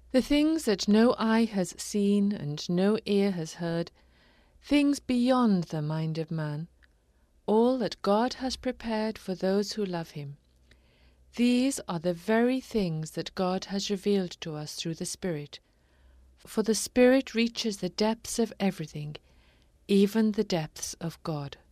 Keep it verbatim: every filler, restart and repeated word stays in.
The things that no eye has seen and no ear has heard, things beyond the mind of man, all that God has prepared for those who love him. These are the very things that God has revealed to us through the Spirit. For the Spirit reaches the depths of everything, even the depths of God.